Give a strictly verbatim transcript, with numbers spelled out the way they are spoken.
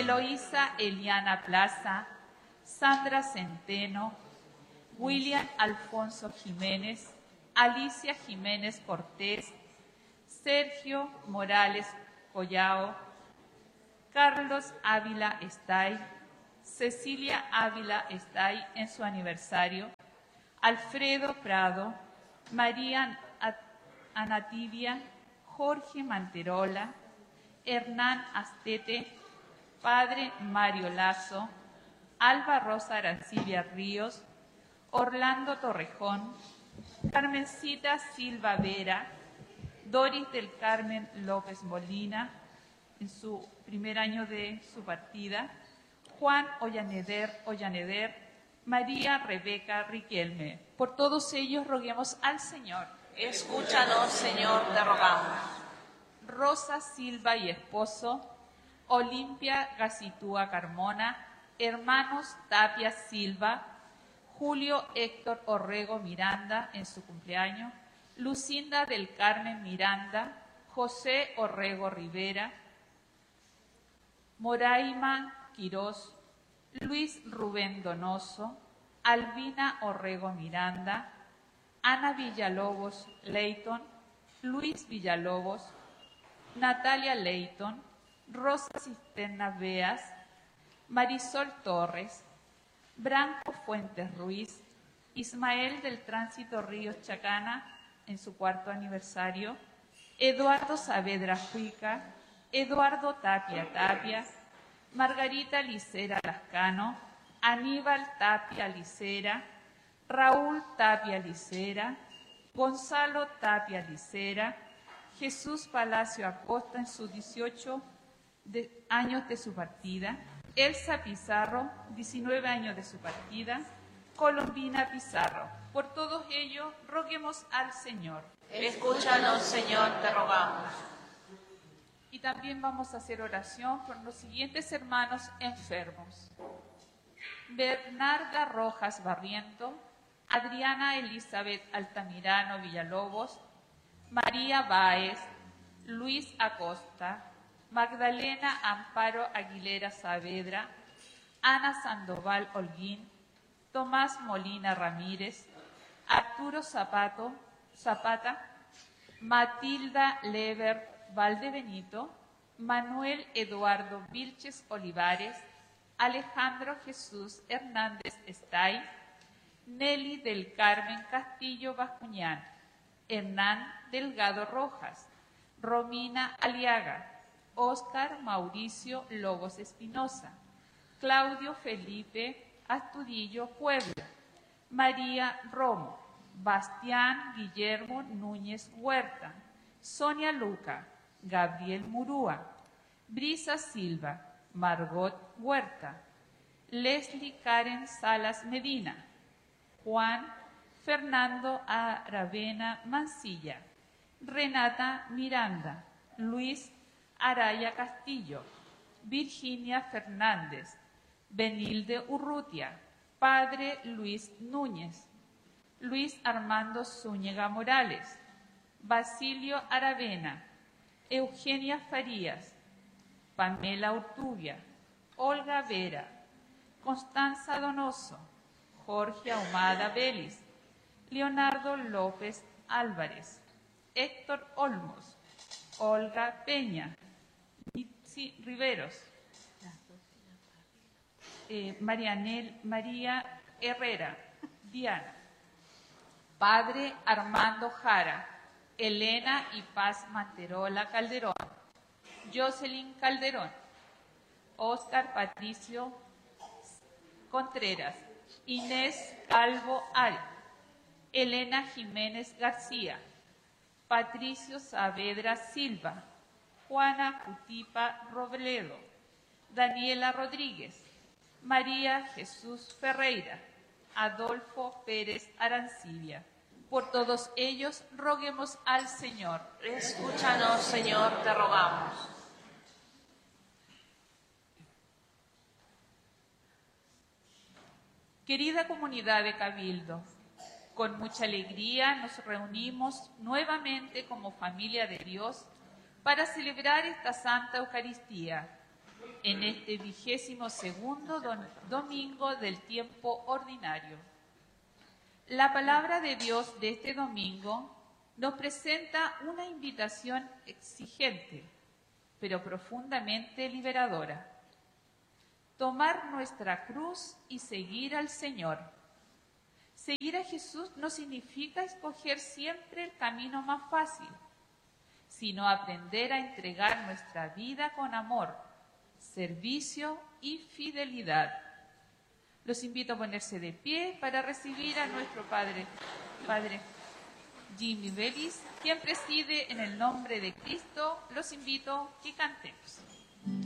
Eloísa Eliana Plaza, Sandra Centeno, William Alfonso Jiménez, Alicia Jiménez Cortés, Sergio Morales Collao, Carlos Ávila Estay, Cecilia Ávila Estay en su aniversario, Alfredo Prado, María Anatibia, Jorge Manterola, Hernán Astete, Padre Mario Lazo, Alba Rosa Arancibia Ríos, Orlando Torrejón, Carmencita Silva Vera, Doris del Carmen López Molina, en su primer año de su partida, Juan Ollaneder Ollaneder, María Rebeca Riquelme. Por todos ellos roguemos al Señor. Escúchanos, Señor, te rogamos. Rosa Silva y esposo, Olimpia Gacitúa Carmona, hermanos Tapia Silva, Julio Héctor Orrego Miranda en su cumpleaños, Lucinda del Carmen Miranda, José Orrego Rivera, Moraima Quirós, Luis Rubén Donoso, Albina Orrego Miranda, Ana Villalobos Leighton, Luis Villalobos, Natalia Leighton, Rosa Cisterna Beas, Marisol Torres, Branco Fuentes Ruiz, Ismael del Tránsito Ríos Chacana en su cuarto aniversario, Eduardo Saavedra Juica, Eduardo Tapia Tapia, Margarita Licera Lascano, Aníbal Tapia Licera, Raúl Tapia Licera, Gonzalo Tapia Licera, Jesús Palacio Acosta en sus dieciocho de, años de su partida, Elsa Pizarro, diecinueve años de su partida, Colombina Pizarro. Por todos ellos, roguemos al Señor. Escúchanos, Señor, te rogamos. Y también vamos a hacer oración por los siguientes hermanos enfermos. Bernarda Rojas Barriento, Adriana Elizabeth Altamirano Villalobos, María Báez, Luis Acosta, Magdalena Amparo Aguilera Saavedra, Ana Sandoval Holguín, Tomás Molina Ramírez, Arturo Zapato, Zapata, Matilda Lever Valdebenito, Manuel Eduardo Vilches Olivares, Alejandro Jesús Hernández Estay, Nelly del Carmen Castillo Bascuñán, Hernán Delgado Rojas, Romina Aliaga, Óscar Mauricio Lobos Espinosa, Claudio Felipe Astudillo Puebla, María Romo, Bastián Guillermo Núñez Huerta, Sonia Luca, Gabriel Murúa, Brisa Silva, Margot Huerta, Leslie Karen Salas Medina, Juan Fernando Aravena Mancilla, Renata Miranda, Luis Araya Castillo, Virginia Fernández, Benilde Urrutia, Padre Luis Núñez, Luis Armando Zúñiga Morales, Basilio Aravena, Eugenia Farías, Pamela Urtubia, Olga Vera, Constanza Donoso, Jorge Ahumada Vélez, Leonardo López Álvarez, Héctor Olmos, Olga Peña, Mitzi Riveros, eh, Marianel, María Herrera, Diana, Padre Armando Jara, Elena y Paz Manterola Calderón, Jocelyn Calderón, Óscar Patricio Contreras, Inés Calvo Al, Elena Jiménez García, Patricio Saavedra Silva, Juana Cutipa Robledo, Daniela Rodríguez, María Jesús Ferreira, Adolfo Pérez Arancibia. Por todos ellos, roguemos al Señor. Escúchanos, Señor, te rogamos. Querida comunidad de Cabildo, con mucha alegría nos reunimos nuevamente como familia de Dios para celebrar esta Santa Eucaristía. en este vigésimo segundo don- domingo del tiempo ordinario. La palabra de Dios de este domingo nos presenta una invitación exigente, pero profundamente liberadora. Tomar nuestra cruz y seguir al Señor. Seguir a Jesús no significa escoger siempre el camino más fácil, sino aprender a entregar nuestra vida con amor, servicio y fidelidad. Los invito a ponerse de pie para recibir a nuestro Padre, Padre Jimmy Vélez, quien preside en el nombre de Cristo. Los invito a que cantemos.